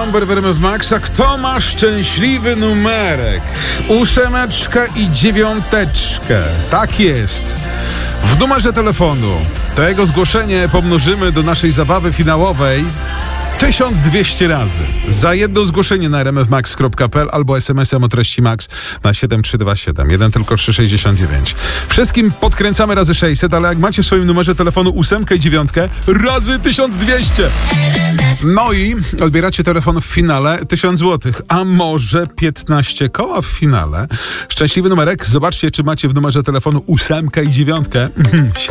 Bomber w RMF Maxa. Kto ma szczęśliwy numerek? 8 i 9. Tak jest. W numerze telefonu to jego zgłoszenie pomnożymy do naszej zabawy finałowej 1200 razy. Za jedno zgłoszenie na rmfmax.pl albo SMS-em o treści MAX na 7327. Jeden tylko 369. Wszystkim podkręcamy razy 600, ale jak macie w swoim numerze telefonu 8 i 9, razy 1200. No i odbieracie telefon w finale 1000 zł, a może 15 koła w finale. Szczęśliwy numerek. Zobaczcie, czy macie w numerze telefonu 8 i 9.